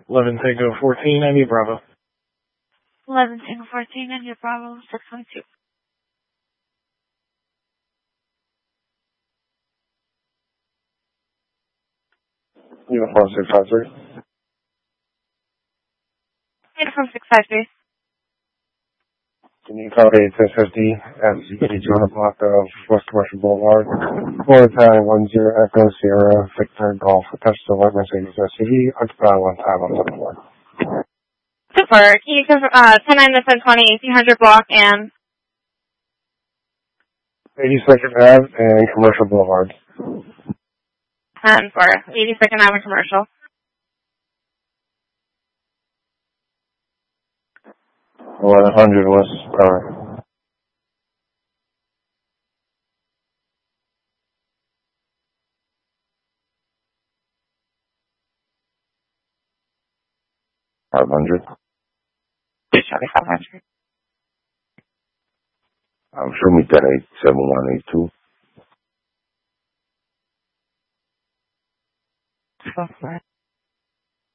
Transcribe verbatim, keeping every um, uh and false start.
eleven Tango fourteen, I need Bravo. eleven Tango fourteen, I need Bravo six one two. Uniform six five three. Uniform six five three. Can you copy ten fifty at eighty-two hundred block of West Commercial Boulevard? Florida County one zero Echo Sierra Victor Golf attached to the white Mercedes S U V, occupy one time on the floor. Super. Can you confirm, uh, ten nine to ten twenty, eighteen hundred block and eighty-second Ave and Commercial Boulevard. ten for eighty-second Avenue Commercial. eleven hundred West Power. five hundred. five hundred. I'm sure me ten eight seven one eight two. Go for it.